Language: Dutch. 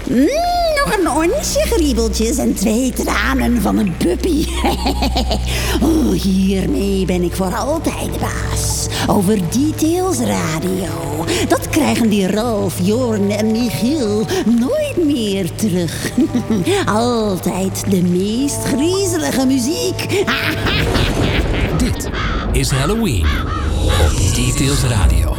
Nog een onsje griebeltjes en 2 tranen van een puppy. Hiermee ben ik voor altijd de baas. Over Details Radio. Dat krijgen die Ralf, Jorn en Michiel nooit meer terug. Altijd de meest griezelige muziek. Dit is Halloween op Details Radio.